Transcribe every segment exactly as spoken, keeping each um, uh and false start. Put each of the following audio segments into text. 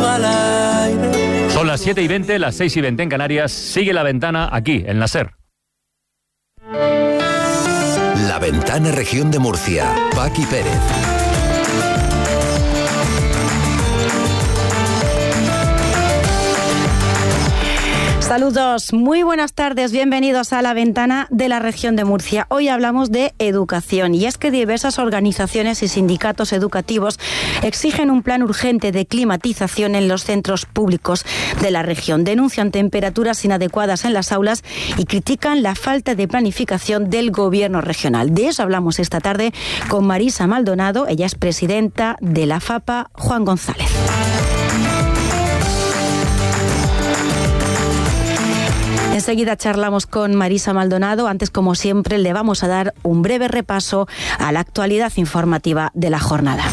beso al aire. Son las siete y veinte, las seis y veinte en Canarias. Sigue La Ventana aquí, en la SER. La Ventana, Región de Murcia. Paqui Pérez. Saludos, muy buenas tardes, bienvenidos a La Ventana de la Región de Murcia. Hoy hablamos de educación y es que diversas organizaciones y sindicatos educativos exigen un plan urgente de climatización en los centros públicos de la región. Denuncian temperaturas inadecuadas en las aulas y critican la falta de planificación del gobierno regional. De eso hablamos esta tarde con Marisa Maldonado, ella es presidenta de la FAPA Juan González. Enseguida charlamos con Marisa Maldonado. Antes, como siempre, le vamos a dar un breve repaso a la actualidad informativa de la jornada.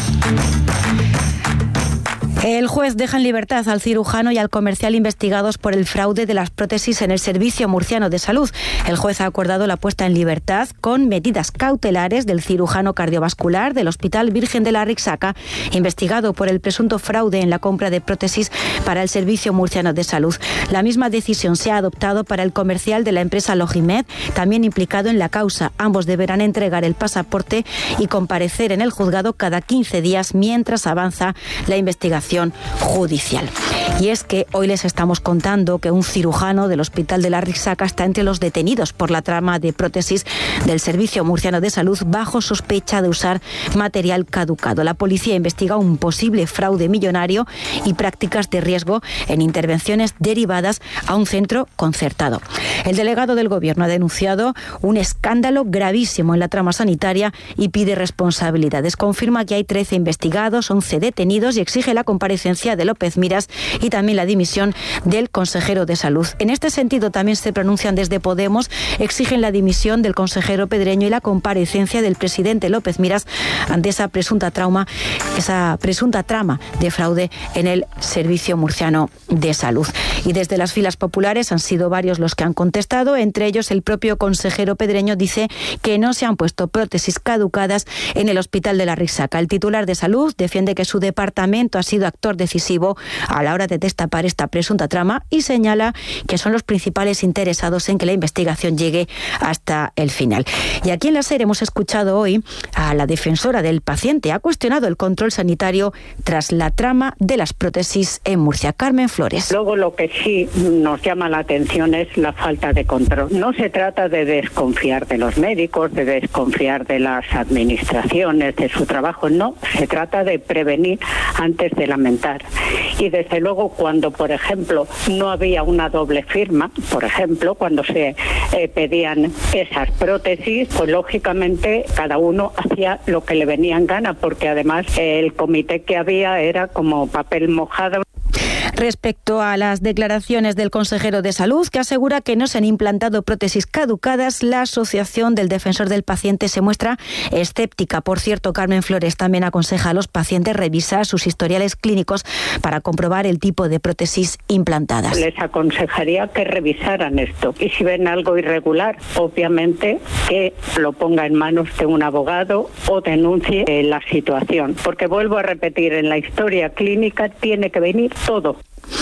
El juez deja en libertad al cirujano y al comercial investigados por el fraude de las prótesis en el Servicio Murciano de Salud. El juez ha acordado la puesta en libertad con medidas cautelares del cirujano cardiovascular del Hospital Virgen de la Rixaca, investigado por el presunto fraude en la compra de prótesis para el Servicio Murciano de Salud. La misma decisión se ha adoptado para el comercial de la empresa Logimed, también implicado en la causa. Ambos deberán entregar el pasaporte y comparecer en el juzgado cada quince días mientras avanza la investigación judicial. Y es que hoy les estamos contando que un cirujano del Hospital de la Rixaca está entre los detenidos por la trama de prótesis del Servicio Murciano de Salud bajo sospecha de usar material caducado. La policía investiga un posible fraude millonario y prácticas de riesgo en intervenciones derivadas a un centro concertado. El delegado del Gobierno ha denunciado un escándalo gravísimo en la trama sanitaria y pide responsabilidades. Confirma que hay trece investigados, once detenidos y exige la comparecencia de López Miras y también la dimisión del consejero de Salud. En este sentido también se pronuncian desde Podemos, exigen la dimisión del consejero Pedreño y la comparecencia del presidente López Miras ante esa presunta trauma, esa presunta trama de fraude en el Servicio Murciano de Salud. Y desde las filas populares han sido varios los que han contestado, entre ellos el propio consejero Pedreño dice que no se han puesto prótesis caducadas en el Hospital de la Rixaca. El titular de Salud defiende que su departamento ha sido actor decisivo a la hora de destapar esta presunta trama y señala que son los principales interesados en que la investigación llegue hasta el final. Y aquí en la SER hemos escuchado hoy a la defensora del paciente. Ha cuestionado el control sanitario tras la trama de las prótesis en Murcia. Carmen Flores. Luego lo que sí nos llama la atención es la falta de control. No se trata de desconfiar de los médicos, de desconfiar de las administraciones, de su trabajo. No, se trata de prevenir antes de lamentar. Y desde luego cuando, por ejemplo, no había una doble firma, por ejemplo, cuando se eh, pedían esas prótesis, pues lógicamente cada uno hacía lo que le venía en gana, porque además eh, el comité que había era como papel mojado. Respecto a las declaraciones del consejero de Salud, que asegura que no se han implantado prótesis caducadas, la Asociación del Defensor del Paciente se muestra escéptica. Por cierto, Carmen Flores también aconseja a los pacientes revisar sus historiales clínicos para comprobar el tipo de prótesis implantadas. Les aconsejaría que revisaran esto y si ven algo irregular, obviamente que lo ponga en manos de un abogado o denuncie eh, la situación. Porque vuelvo a repetir, en la historia clínica tiene que venir todo.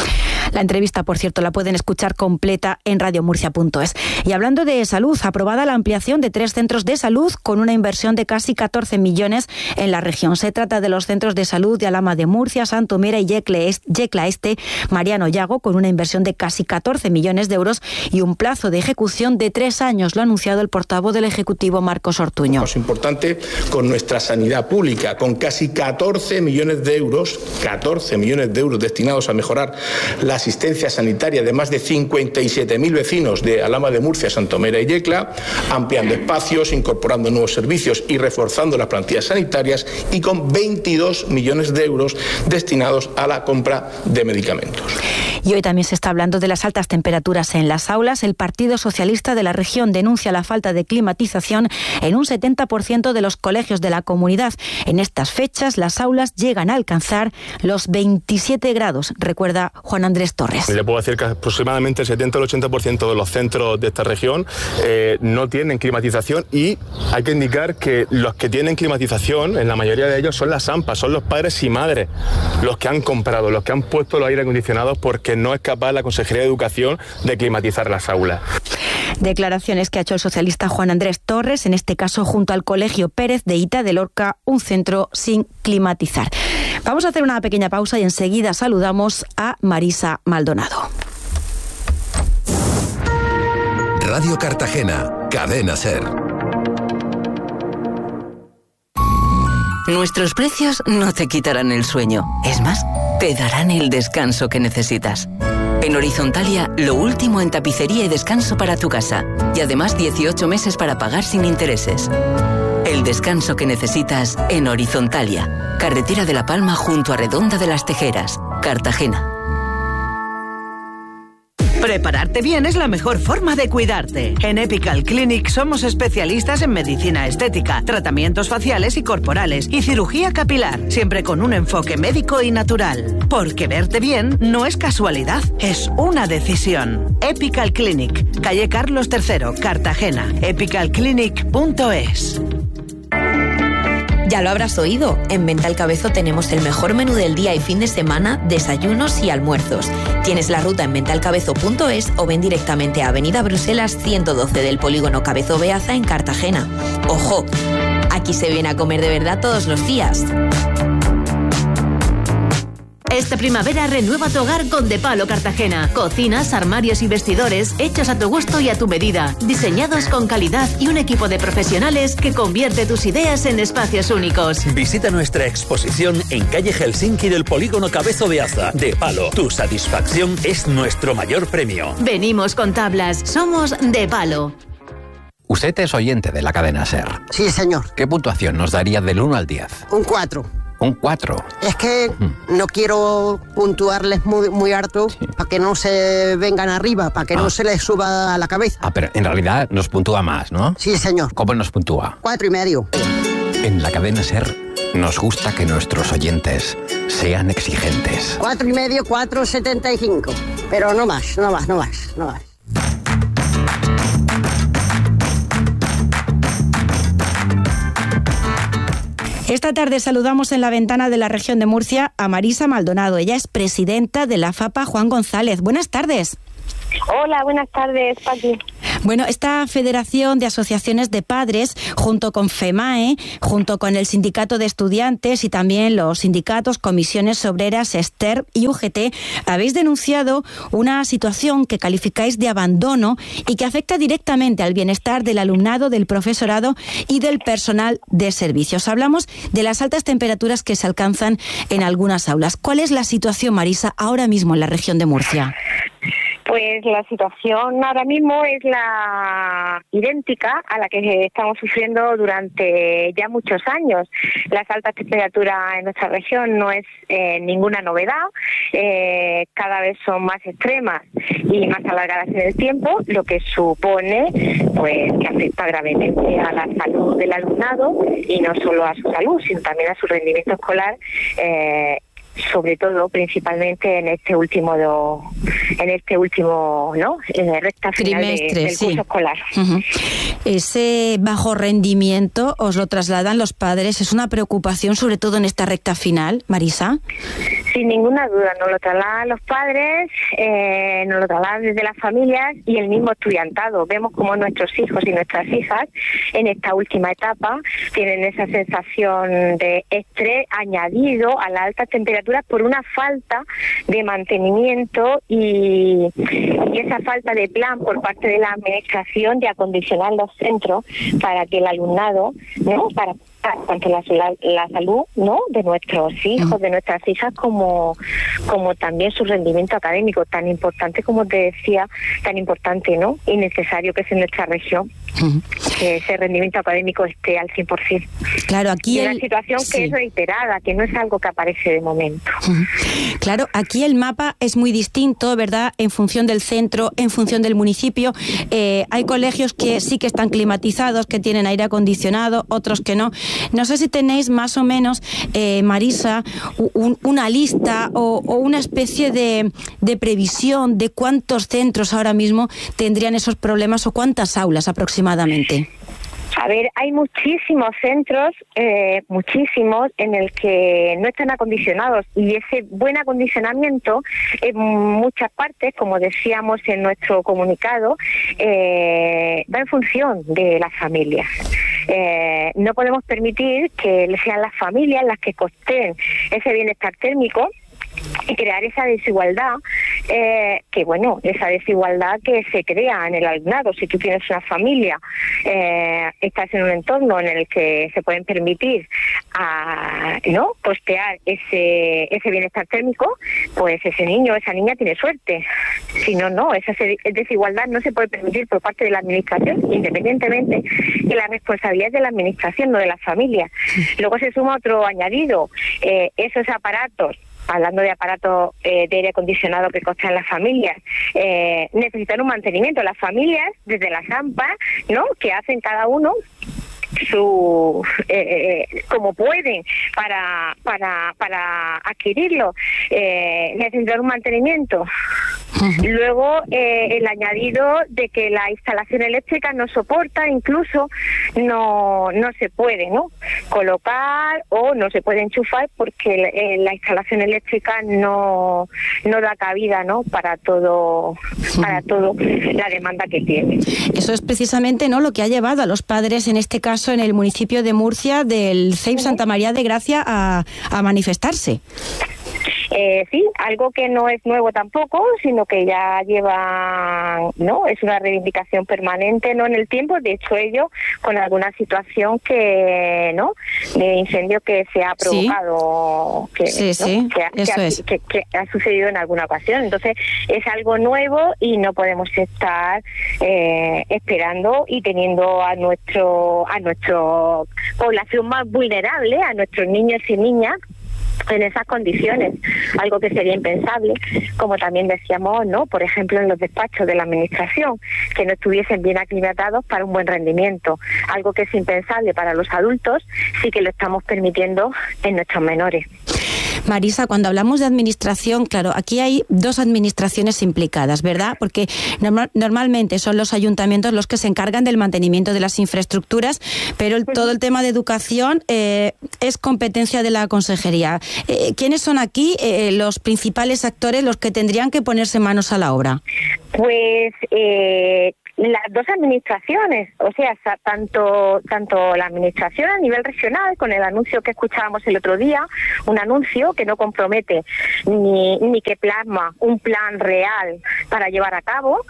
La entrevista, por cierto, la pueden escuchar completa en radio murcia punto es. Y hablando de salud, aprobada la ampliación de tres centros de salud con una inversión de casi catorce millones en la región. Se trata de los centros de salud de Alhama de Murcia, Santomera y Yecla Este, Mariano Llago, con una inversión de casi catorce millones de euros y un plazo de ejecución de tres años. Lo ha anunciado el portavoz del Ejecutivo, Marcos Ortuño. Es importante con nuestra sanidad pública, con casi catorce millones de euros, catorce millones de euros destinados a mejorar la asistencia sanitaria de más de cincuenta y siete mil vecinos de Alhama de Murcia, Santomera y Yecla, ampliando espacios, incorporando nuevos servicios y reforzando las plantillas sanitarias, y con veintidós millones de euros destinados a la compra de medicamentos. Y hoy también se está hablando de las altas temperaturas en las aulas. El Partido Socialista de la región denuncia la falta de climatización en un setenta por ciento de los colegios de la comunidad. En estas fechas, las aulas llegan a alcanzar los veintisiete grados, recuerda Juan Andrés Torres. Le puedo decir que aproximadamente el setenta al ochenta por ciento de los centros de esta región eh, no tienen climatización, y hay que indicar que los que tienen climatización, en la mayoría de ellos, son las AMPA, son los padres y madres los que han comprado, los que han puesto los aire acondicionados, porque no es capaz la Consejería de Educación de climatizar las aulas. Declaraciones que ha hecho el socialista Juan Andrés Torres, en este caso junto al Colegio Pérez de Ita de Lorca, un centro sin climatizar. Vamos a hacer una pequeña pausa y enseguida saludamos a Marisa Maldonado. Radio Cartagena, Cadena SER. Nuestros precios no te quitarán el sueño. Es más, te darán el descanso que necesitas. En Horizontalia, lo último en tapicería y descanso para tu casa. Y además dieciocho meses para pagar sin intereses. El descanso que necesitas en Horizontalia. Carretera de La Palma junto a Redonda de las Tejeras, Cartagena. Prepararte bien es la mejor forma de cuidarte. En Epical Clinic somos especialistas en medicina estética, tratamientos faciales y corporales y cirugía capilar, siempre con un enfoque médico y natural. Porque verte bien no es casualidad, es una decisión. Epical Clinic, calle Carlos tercero, Cartagena. epical clinic punto es. Ya lo habrás oído, en Venta El Cabezo tenemos el mejor menú del día y fin de semana, desayunos y almuerzos. Tienes la ruta en venta el cabezo punto es o ven directamente a Avenida Bruselas ciento doce del Polígono Cabezo Beaza en Cartagena. ¡Ojo! Aquí se viene a comer de verdad todos los días. Esta primavera renueva tu hogar con De Palo Cartagena. Cocinas, armarios y vestidores hechos a tu gusto y a tu medida. Diseñados con calidad y un equipo de profesionales que convierte tus ideas en espacios únicos. Visita nuestra exposición en calle Helsinki del Polígono Cabezo Beaza. De Palo, tu satisfacción es nuestro mayor premio. Venimos con tablas. Somos De Palo. Usted es oyente de la cadena SER. Sí, señor. ¿Qué puntuación nos daría del uno al diez? Un cuatro. Un cuatro. Es que mm. no quiero puntuarles muy, muy harto, sí, para que no se vengan arriba, para que ah. no se les suba a la cabeza. Ah, pero en realidad nos puntúa más, ¿no? Sí, señor. ¿Cómo nos puntúa? Cuatro y medio. En la cadena SER nos gusta que nuestros oyentes sean exigentes. Cuatro y medio, cuatro setenta y cinco. Pero no más, no más, no más, no más. Esta tarde saludamos en la ventana de la región de Murcia a Marisa Maldonado. Ella es presidenta de la FAPA Juan González. Buenas tardes. Hola, buenas tardes, Paqui. Bueno, esta Federación de Asociaciones de Padres, junto con FEMAE, junto con el Sindicato de Estudiantes y también los sindicatos, comisiones obreras, STERP y U G T, habéis denunciado una situación que calificáis de abandono y que afecta directamente al bienestar del alumnado, del profesorado y del personal de servicios. Hablamos de las altas temperaturas que se alcanzan en algunas aulas. ¿Cuál es la situación, Marisa, ahora mismo en la región de Murcia? Pues la situación ahora mismo es la idéntica a la que estamos sufriendo durante ya muchos años. Las altas temperaturas en nuestra región no es eh, ninguna novedad, eh, cada vez son más extremas y más alargadas en el tiempo, lo que supone pues que afecta gravemente a la salud del alumnado y no solo a su salud, sino también a su rendimiento escolar, eh, sobre todo principalmente en este último do, en este último no en recta final de, del sí. curso escolar. Uh-huh. Ese bajo rendimiento os lo trasladan los padres, es una preocupación sobre todo en esta recta final, Marisa. Sin ninguna duda, nos lo trasladan los padres, eh, nos lo trasladan desde las familias y el mismo estudiantado. Vemos cómo nuestros hijos y nuestras hijas en esta última etapa tienen esa sensación de estrés añadido a la alta temperatura por una falta de mantenimiento y, y esa falta de plan por parte de la administración de acondicionar los centros para que el alumnado, ¿no? para tanto la, la, la salud, ¿no? de nuestros hijos, de nuestras hijas, como como también su rendimiento académico, tan importante como te decía, tan importante, ¿no? y necesario que es en nuestra región. uh-huh. que ese rendimiento académico esté al cien por ciento. Claro, aquí es el... una situación sí. que es reiterada, que no es algo que aparece de momento. Uh-huh. Claro, aquí el mapa es muy distinto, ¿verdad? En función del centro, en función del municipio. Eh, hay colegios que sí que están climatizados, que tienen aire acondicionado, otros que no. No sé si tenéis más o menos, eh, Marisa, un, una lista o, o una especie de, de previsión de cuántos centros ahora mismo tendrían esos problemas o cuántas aulas aproximadamente. A ver, hay muchísimos centros, eh, muchísimos, en el que no están acondicionados, y ese buen acondicionamiento en muchas partes, como decíamos en nuestro comunicado, eh, va en función de las familias. Eh, no podemos permitir que sean las familias las que costeen ese bienestar térmico y crear esa desigualdad, eh, que bueno, esa desigualdad que se crea en el alumnado. Si tú tienes una familia, eh, estás en un entorno en el que se pueden permitir a, ¿no? costear ese, ese bienestar térmico, pues ese niño o esa niña tiene suerte. Si no, no, esa desigualdad no se puede permitir por parte de la administración, independientemente de la responsabilidad de la administración, no de las familias. Luego se suma otro añadido, eh, esos aparatos, hablando de aparatos eh, de aire acondicionado que costan las familias, eh, necesitan un mantenimiento. Las familias, desde las AMPA, ¿no?, que hacen cada uno su eh, eh, como pueden para para para adquirirlo, eh, necesitan un mantenimiento. Uh-huh. Luego eh, el añadido de que la instalación eléctrica no soporta, incluso no no se puede, ¿no?, colocar o no se puede enchufar porque eh, la instalación eléctrica no no da cabida, ¿no?, para todo uh-huh. para todo la demanda que tiene. Eso es precisamente, ¿no?, lo que ha llevado a los padres, en este caso en el municipio de Murcia, del C E I P Santa María de Gracia, a, a manifestarse. Eh, sí, algo que no es nuevo tampoco, sino que ya lleva, ¿no?, es una reivindicación permanente, no en el tiempo. De hecho, ello con alguna situación que, ¿no?, de incendio que se ha provocado, sí. que, sí, ¿no? sí, que, eso que, ha, es. que, que ha sucedido en alguna ocasión. Entonces, es algo nuevo y no podemos estar eh, esperando y teniendo a nuestro a nuestra población más vulnerable, a nuestros niños y niñas, en esas condiciones, algo que sería impensable, como también decíamos, ¿no?, por ejemplo, en los despachos de la administración, que no estuviesen bien aclimatados para un buen rendimiento, algo que es impensable para los adultos, sí que lo estamos permitiendo en nuestros menores. Marisa, cuando hablamos de administración, claro, aquí hay dos administraciones implicadas, ¿verdad? Porque normal, normalmente son los ayuntamientos los que se encargan del mantenimiento de las infraestructuras, pero el, todo el tema de educación eh, es competencia de la consejería. Eh, ¿Quiénes son aquí eh, los principales actores, los que tendrían que ponerse manos a la obra? Pues eh, las dos administraciones, o sea, tanto tanto la administración a nivel regional, con el anuncio que escuchábamos el otro día, un anuncio que no compromete ni, ni que plasma un plan real para llevar a cabo,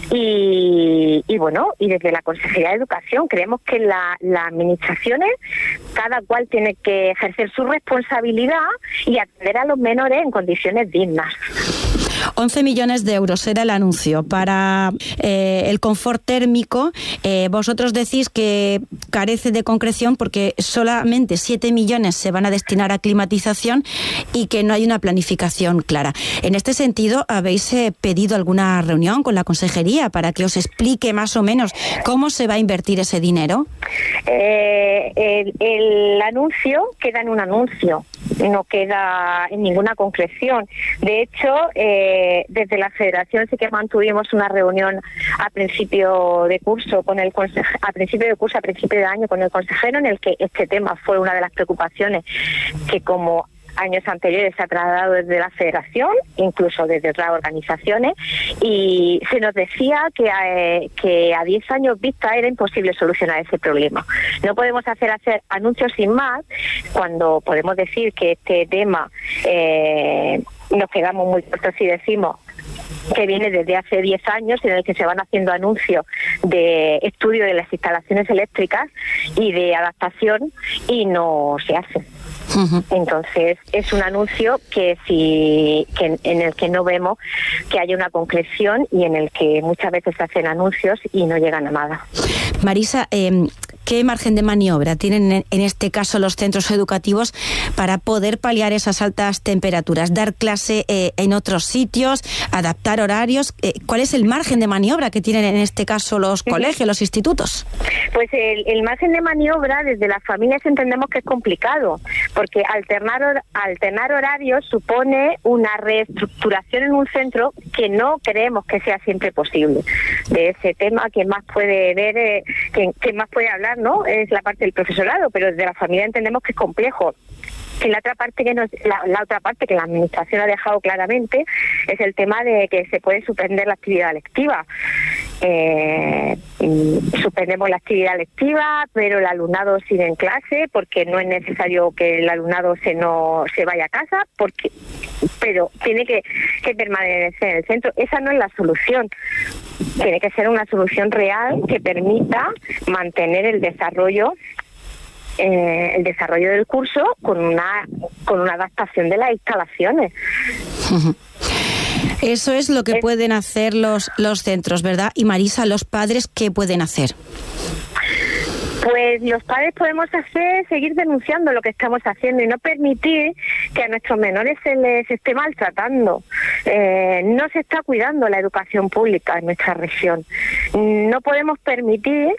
y, y bueno, y desde la Consejería de Educación creemos que la, las administraciones, cada cual tiene que ejercer su responsabilidad y atender a los menores en condiciones dignas. once millones de euros era el anuncio para eh, el confort térmico. Eh, vosotros decís que carece de concreción porque solamente siete millones se van a destinar a climatización y que no hay una planificación clara. En este sentido, ¿habéis eh, pedido alguna reunión con la consejería para que os explique más o menos cómo se va a invertir ese dinero? Eh, el, el anuncio queda en un anuncio, no queda en ninguna concreción. De hecho, eh, desde la Federación sí que mantuvimos una reunión a principio de curso con el conse- a principio de curso, a principio de año con el consejero, en el que este tema fue una de las preocupaciones que, como años anteriores, se ha trasladado desde la Federación, incluso desde otras organizaciones, y se nos decía que a, que a diez años vista era imposible solucionar ese problema. No podemos hacer hacer anuncios sin más, cuando podemos decir que este tema eh, nos quedamos muy cortos si decimos que viene desde hace diez años, en el que se van haciendo anuncios de estudio de las instalaciones eléctricas y de adaptación, y no se hace. Uh-huh. Entonces es un anuncio que si que en el que no vemos que haya una concreción y en el que muchas veces se hacen anuncios y no llegan a nada. Marisa, eh, ¿qué margen de maniobra tienen en este caso los centros educativos para poder paliar esas altas temperaturas? ¿Dar clase eh, en otros sitios? ¿Adaptar horarios? Eh, ¿Cuál es el margen de maniobra que tienen en este caso los colegios, los institutos? Pues el, el margen de maniobra desde las familias entendemos que es complicado, porque alternar, hor- alternar horarios supone una reestructuración en un centro que no creemos que sea siempre posible. De ese tema, quien más puede ver, eh, quien, quien más puede hablar, ¿no? Es la parte del profesorado, pero desde la familia entendemos que es complejo. Y la otra parte que nos, la, la otra parte que la administración ha dejado claramente es el tema de que se puede suspender la actividad lectiva. Eh, suspendemos la actividad lectiva, pero el alumnado sigue en clase porque no es necesario que el alumnado se no se vaya a casa, porque pero tiene que, que permanecer en el centro. Esa no es la solución. Tiene que ser una solución real que permita mantener el desarrollo Eh, el desarrollo del curso con una con una adaptación de las instalaciones. Eso es lo que es... pueden hacer los los centros, ¿verdad? Y Marisa, los padres, ¿qué pueden hacer? Pues los padres podemos hacer seguir denunciando lo que estamos haciendo y no permitir que a nuestros menores se les esté maltratando. Eh, no se está cuidando la educación pública en nuestra región. No podemos permitir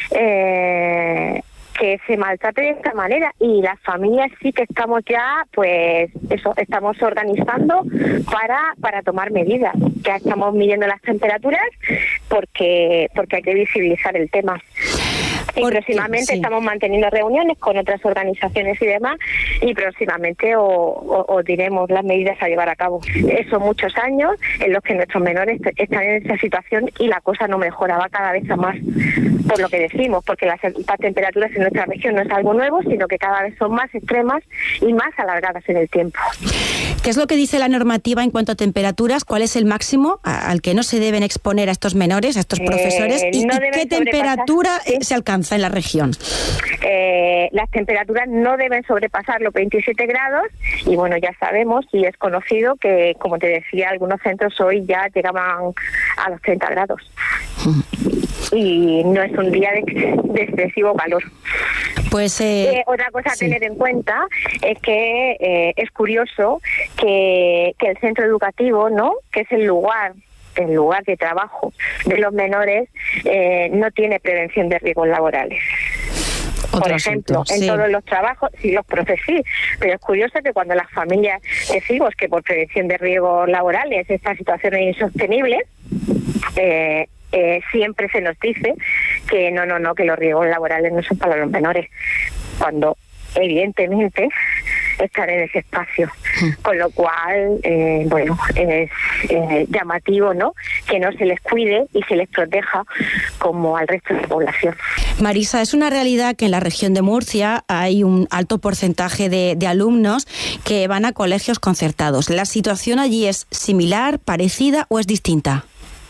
eh, que se maltrate de esta manera, y las familias sí que estamos ya, pues eso, estamos organizando para para tomar medidas. Ya estamos midiendo las temperaturas porque porque hay que visibilizar el tema. Y Porque, próximamente sí. estamos manteniendo reuniones con otras organizaciones y demás, y próximamente os diremos las medidas a llevar a cabo. Eso muchos años en los que nuestros menores están en esa situación y la cosa no mejoraba cada vez a más, por lo que decimos, porque las, las temperaturas en nuestra región no es algo nuevo, sino que cada vez son más extremas y más alargadas en el tiempo. ¿Qué es lo que dice la normativa en cuanto a temperaturas? ¿Cuál es el máximo al que no se deben exponer a estos menores, a estos profesores? Eh, ¿Y, no y qué temperatura ¿sí? se alcanza en la región? Eh, las temperaturas no deben sobrepasar los veintisiete grados y bueno, ya sabemos y es conocido que, como te decía, algunos centros hoy ya llegaban a los treinta grados. Uh-huh. Y no es un día de, de excesivo calor. Pues eh, eh, otra cosa sí. a tener en cuenta es que eh, es curioso que, que el centro educativo, ¿no?, que es el lugar el lugar de trabajo de los menores, eh, no tiene prevención de riesgos laborales. Otro Por ejemplo, asunto, en sí. todos los trabajos, sí, los profes sí, pero es curioso que cuando las familias decimos que por prevención de riesgos laborales esta situación es insostenible, eh, eh, siempre se nos dice que no, no, no, que los riesgos laborales no son para los menores, cuando evidentemente estar en ese espacio, con lo cual, eh, bueno, es eh, llamativo, ¿no?, que no se les cuide y se les proteja como al resto de la población. Marisa, es una realidad que en la región de Murcia hay un alto porcentaje de, de alumnos que van a colegios concertados. ¿La situación allí es similar, parecida o es distinta?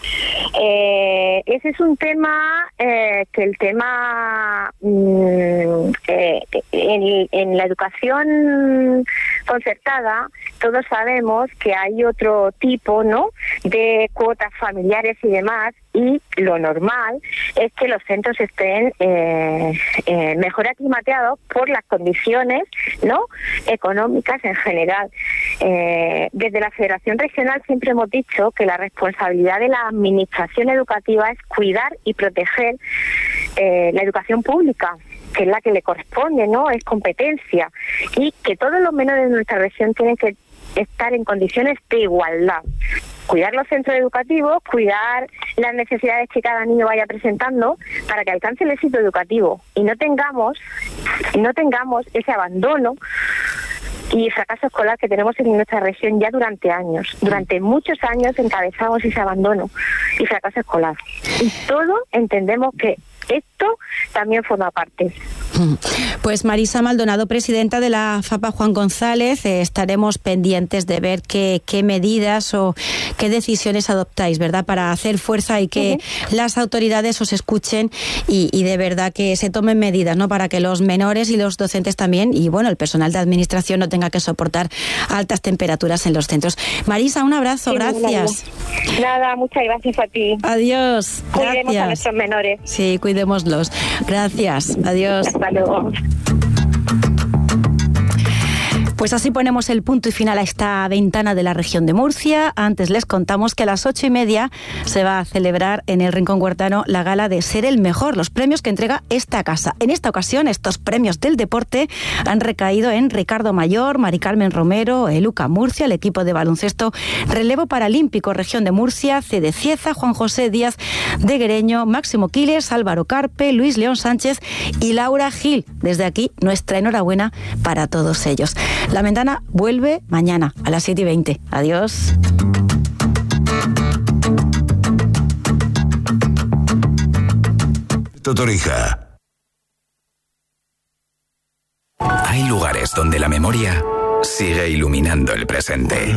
Eh, ese es un tema eh, que el tema mm, eh, en, en la educación concertada todos sabemos que hay otro tipo, ¿no?, de cuotas familiares y demás, y lo normal es que los centros estén eh, eh, mejor aclimatados por las condiciones, ¿no?, económicas en general. Eh, desde la Federación Regional siempre hemos dicho que la responsabilidad de la administración educativa es cuidar y proteger eh, la educación pública, que es la que le corresponde, ¿no?, es competencia, y que todos los menores de nuestra región tienen que estar en condiciones de igualdad. Cuidar los centros educativos, cuidar las necesidades que cada niño vaya presentando para que alcance el éxito educativo y no tengamos, no tengamos ese abandono y fracaso escolar que tenemos en nuestra región ya durante años. Durante muchos años encabezamos ese abandono y fracaso escolar. Y todos entendemos que esto también forma parte. Pues Marisa Maldonado, presidenta de la FAPA Juan González, eh, estaremos pendientes de ver qué, qué medidas o qué decisiones adoptáis, ¿verdad? Para hacer fuerza y que uh-huh. las autoridades os escuchen y, y de verdad que se tomen medidas, ¿no? Para que los menores y los docentes también, y bueno, el personal de administración no tenga que soportar altas temperaturas en los centros. Marisa, un abrazo, sí, gracias. Nada, nada, muchas gracias a ti. Adiós. Cuidemos gracias. a nuestros menores. Sí, cuidémoslos. Gracias. Adiós. Hasta luego. Pues así ponemos el punto y final a esta ventana de la región de Murcia. Antes les contamos que a las ocho y media se va a celebrar en el Rincón Huertano la gala de Ser el Mejor, los premios que entrega esta casa. En esta ocasión, estos premios del deporte han recaído en Ricardo Mayor, Mari Carmen Romero, Eluca Murcia, el equipo de baloncesto Relevo Paralímpico Región de Murcia, C D Cieza, Juan José Díaz de Guereño, Máximo Quiles, Álvaro Carpe, Luis León Sánchez y Laura Gil. Desde aquí, nuestra enhorabuena para todos ellos. La ventana vuelve mañana a las siete y veinte. Adiós. Totorija. Hay lugares donde la memoria sigue iluminando el presente.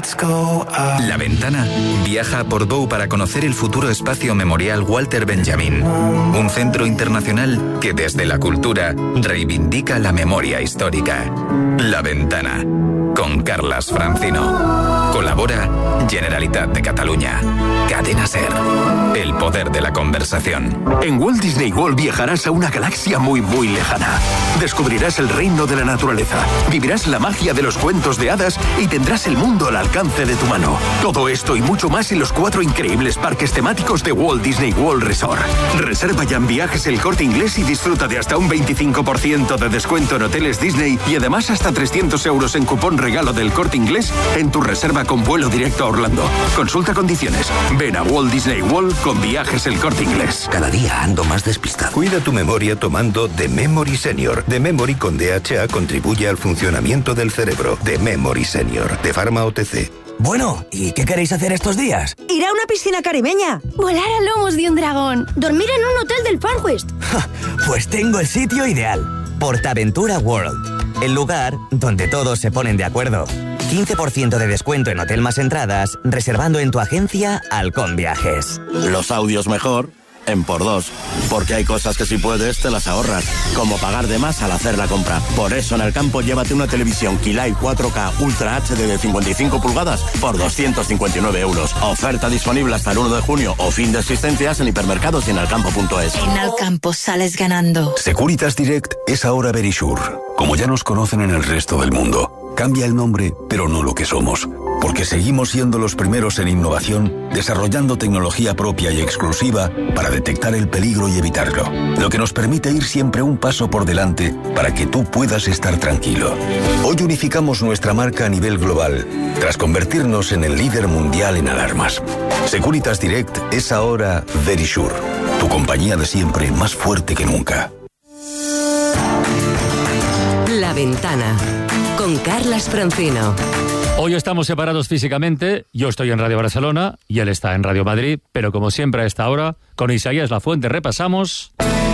La Ventana viaja a Portbou para conocer el futuro espacio memorial Walter Benjamin, un centro internacional que desde la cultura reivindica la memoria histórica. La Ventana, con Carlas Francino. Colabora Generalitat de Cataluña. Cadena SER. El poder de la conversación. En Walt Disney World viajarás a una galaxia muy muy lejana. Descubrirás el reino de la naturaleza, vivirás la magia de los cuentos de hadas y tendrás el mundo al alcance de tu mano. Todo esto y mucho más en los cuatro increíbles parques temáticos de Walt Disney World Resort. Reserva ya en Viajes El Corte Inglés y disfruta de hasta un veinticinco por ciento de descuento en hoteles Disney y además hasta trescientos euros en cupón regalo del Corte Inglés en tu reserva con vuelo directo a Orlando. Consulta condiciones. Ven a Walt Disney World con Viajes El Corte Inglés. Cada día ando más despistado. Cuida tu memoria tomando The Memory Senior. The Memory con D H A contribuye al funcionamiento del cerebro. The Memory Senior, de Pharma O T C. Bueno, ¿y qué queréis hacer estos días? Ir a una piscina caribeña. Volar a lomos de un dragón. Dormir en un hotel del Far West. Pues tengo el sitio ideal. Portaventura World. El lugar donde todos se ponen de acuerdo. quince por ciento de descuento en hotel más entradas, reservando en tu agencia Halcón Viajes. Los audios mejor en por dos, porque hay cosas que si puedes te las ahorras, como pagar de más al hacer la compra. Por eso en el campo llévate una televisión Kilai cuatro K Ultra H D de cincuenta y cinco pulgadas por doscientos cincuenta y nueve euros. Oferta disponible hasta el uno de junio o fin de existencias en hipermercados y en alcampo punto es. En Alcampo sales ganando. Securitas Direct es ahora Verisure. Como ya nos conocen en el resto del mundo, cambia el nombre, pero no lo que somos. Porque seguimos siendo los primeros en innovación, desarrollando tecnología propia y exclusiva para detectar el peligro y evitarlo. Lo que nos permite ir siempre un paso por delante para que tú puedas estar tranquilo. Hoy unificamos nuestra marca a nivel global, tras convertirnos en el líder mundial en alarmas. Securitas Direct es ahora Verisure, tu compañía de siempre más fuerte que nunca. La Ventana, con Carlas Francino. Hoy estamos separados físicamente, yo estoy en Radio Barcelona y él está en Radio Madrid, pero como siempre a esta hora, con Isaías Lafuente repasamos...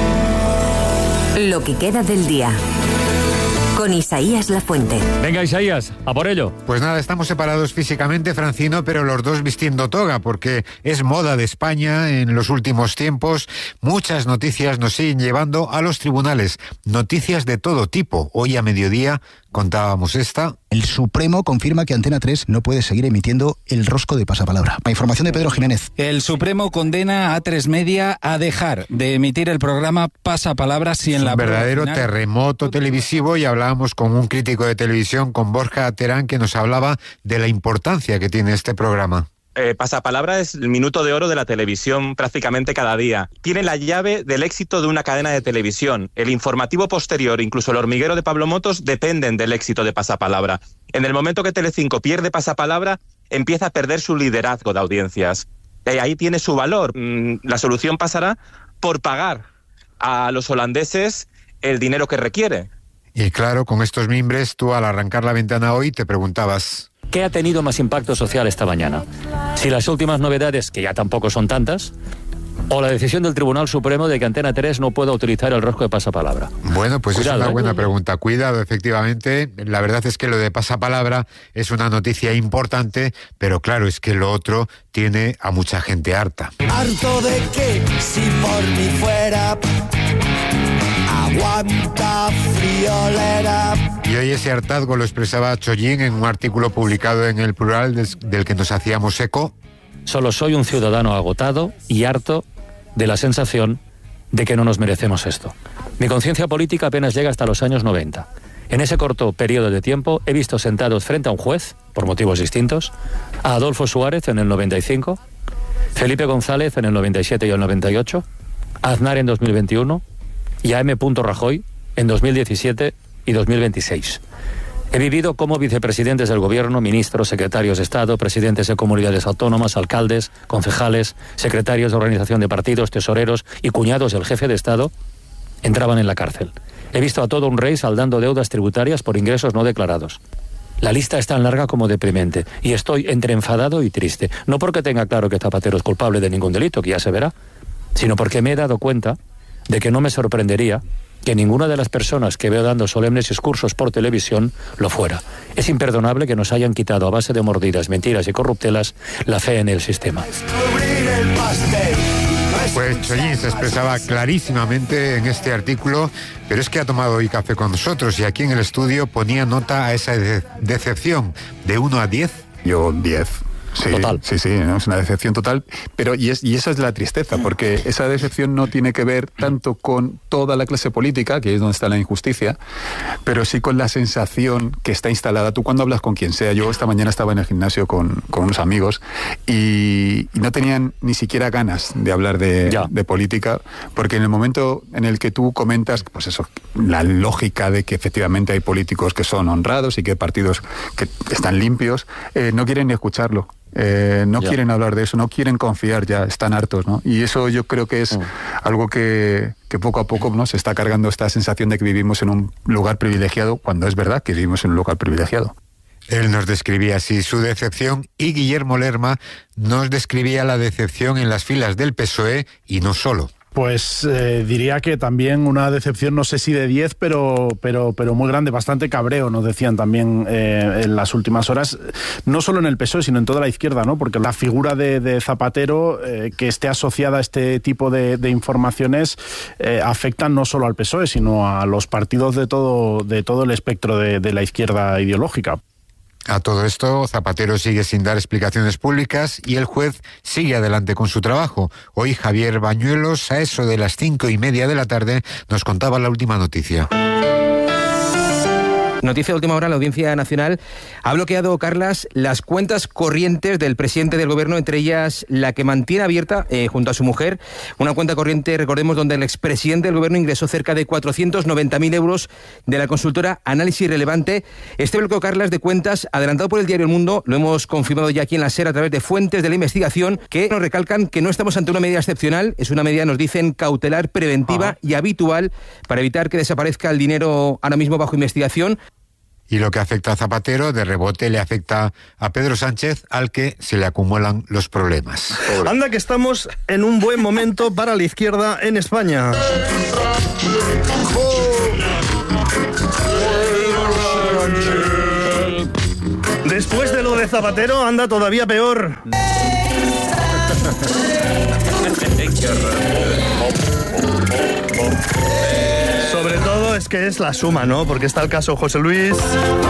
Lo que queda del día. Con Isaías Lafuente. Venga, Isaías, a por ello. Pues nada, estamos separados físicamente, Francino, pero los dos vistiendo toga, porque es moda de España en los últimos tiempos. Muchas noticias nos siguen llevando a los tribunales. Noticias de todo tipo. Hoy a mediodía contábamos esta. El Supremo confirma que Antena tres no puede seguir emitiendo el rosco de pasapalabra. La información de Pedro Jiménez. El Supremo condena a A tres Media a dejar de emitir el programa Pasapalabra si en es la un verdadero final... terremoto televisivo, y hablábamos con un crítico de televisión, con Borja Terán, que nos hablaba de la importancia que tiene este programa. Eh, Pasapalabra es el minuto de oro de la televisión prácticamente cada día. Tiene la llave del éxito de una cadena de televisión. El informativo posterior, incluso El Hormiguero de Pablo Motos, dependen del éxito de Pasapalabra. En el momento que Telecinco pierde Pasapalabra, empieza a perder su liderazgo de audiencias. Y ahí tiene su valor. La solución pasará por pagar a los holandeses el dinero que requiere. Y claro, con estos mimbres, tú al arrancar la ventana hoy te preguntabas... ¿Qué ha tenido más impacto social esta mañana? Si las últimas novedades, que ya tampoco son tantas, o la decisión del Tribunal Supremo de que Antena tres no pueda utilizar el rosco de pasapalabra? Bueno, pues Cuidado, es una ¿eh? buena pregunta. Cuidado, efectivamente. La verdad es que lo de pasapalabra es una noticia importante, pero claro, es que lo otro tiene a mucha gente harta. Harto de que, si por mí fuera, aguanta friolera. Y hoy ese hartazgo lo expresaba Chollín en un artículo publicado en El Plural des, del que nos hacíamos eco. Solo soy un ciudadano agotado y harto de la sensación de que no nos merecemos esto. Mi conciencia política apenas llega hasta los años noventa. En ese corto periodo de tiempo he visto sentados frente a un juez, por motivos distintos, a Adolfo Suárez en el noventa y cinco, Felipe González en el noventa y siete y el noventa y ocho, a Aznar en dos mil veintiuno y a M. Rajoy en dos mil diecisiete y dos mil veintiséis. He vivido como vicepresidentes del gobierno, ministros, secretarios de Estado, presidentes de comunidades autónomas, alcaldes, concejales, secretarios de organización de partidos, tesoreros y cuñados del jefe de Estado entraban en la cárcel. He visto a todo un rey saldando deudas tributarias por ingresos no declarados. La lista es tan larga como deprimente y estoy entre enfadado y triste. No porque tenga claro que Zapatero es culpable de ningún delito, que ya se verá, sino porque me he dado cuenta de que no me sorprendería que ninguna de las personas que veo dando solemnes discursos por televisión lo fuera. Es imperdonable que nos hayan quitado a base de mordidas, mentiras y corruptelas la fe en el sistema. Pues Chollín se expresaba clarísimamente en este artículo, pero es que ha tomado hoy café con nosotros y aquí en el estudio ponía nota a esa de- decepción de uno a diez. Yo diez. Sí, Total. sí, sí, ¿no? Es una decepción total, pero y, es, y esa es la tristeza, porque esa decepción no tiene que ver tanto con toda la clase política, que es donde está la injusticia, pero sí con la sensación que está instalada. Tú cuando hablas con quien sea, yo esta mañana estaba en el gimnasio con, con unos amigos y, y no tenían ni siquiera ganas de hablar de, de política, porque en el momento en el que tú comentas, pues eso, la lógica de que efectivamente hay políticos que son honrados y que hay partidos que están limpios, eh, no quieren ni escucharlo. Eh, no Ya. quieren hablar de eso, no quieren confiar ya, están hartos, ¿no? Y eso yo creo que es Mm. algo que, que poco a poco, ¿no?, se está cargando esta sensación de que vivimos en un lugar privilegiado, cuando es verdad que vivimos en un lugar privilegiado. Él nos describía así su decepción y Guillermo Lerma nos describía la decepción en las filas del P S O E y no solo. Pues eh, diría que también una decepción, no sé si de diez, pero, pero, pero muy grande, bastante cabreo, nos decían también eh, en las últimas horas, no solo en el P S O E, sino en toda la izquierda, ¿no? Porque la figura de, de Zapatero, eh, que esté asociada a este tipo de, de informaciones, eh, afectan no solo al P S O E, sino a los partidos de todo, de todo el espectro de, de la izquierda ideológica. A todo esto, Zapatero sigue sin dar explicaciones públicas y el juez sigue adelante con su trabajo. Hoy Javier Bañuelos, a eso de las cinco y media de la tarde, nos contaba la última noticia. Noticia de última hora, la Audiencia Nacional ha bloqueado, Carlas, las cuentas corrientes del presidente del gobierno, entre ellas la que mantiene abierta eh, junto a su mujer, una cuenta corriente, recordemos, donde el expresidente del gobierno ingresó cerca de cuatrocientos noventa mil euros de la consultora Análisis Relevante. Este bloqueo, Carlas, de cuentas, adelantado por el diario El Mundo, lo hemos confirmado ya aquí en la SER a través de fuentes de la investigación, que nos recalcan que no estamos ante una medida excepcional, es una medida, nos dicen, cautelar, preventiva Ajá. y habitual para evitar que desaparezca el dinero ahora mismo bajo investigación. Y lo que afecta a Zapatero, de rebote le afecta a Pedro Sánchez, al que se le acumulan los problemas. Anda que estamos en un buen momento para la izquierda en España. Después de lo de Zapatero, anda todavía peor. Sobre todo es que es la suma, ¿no? Porque está el caso José Luis.